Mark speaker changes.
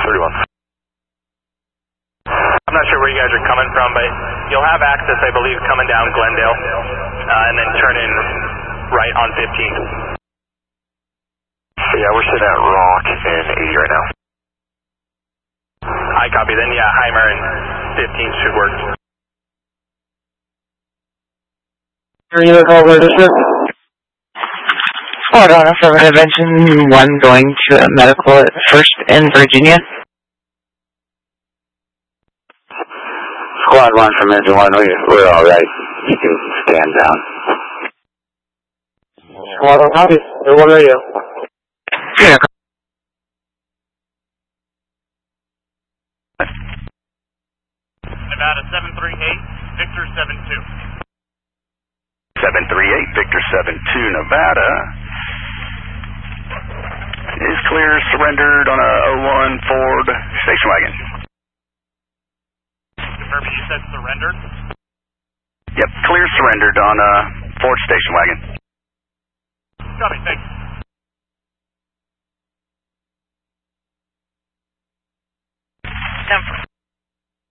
Speaker 1: 31.
Speaker 2: I'm not sure where you guys are coming from, but you'll have access, I believe, coming down Glendale, and then turn in right on 15th.
Speaker 1: Yeah, we're sitting at Rock and 80 right now.
Speaker 2: I copy. Then, yeah, Heimer and 15th should work.
Speaker 3: Are you looking over this room? Hold on, affirmative engine 1 going to a medical at First in Virginia.
Speaker 4: Squad 1 from engine 1, we're alright. You can stand down.
Speaker 3: Squad 1 copy. What are you? Yeah.
Speaker 2: Nevada 738, Victor 72.
Speaker 5: 738, Victor 72, Nevada. Is clear, surrendered on a 01 Ford station wagon.
Speaker 2: Confirming you said surrendered?
Speaker 5: Yep, clear, surrendered on a Ford station wagon.
Speaker 2: Copy, thanks.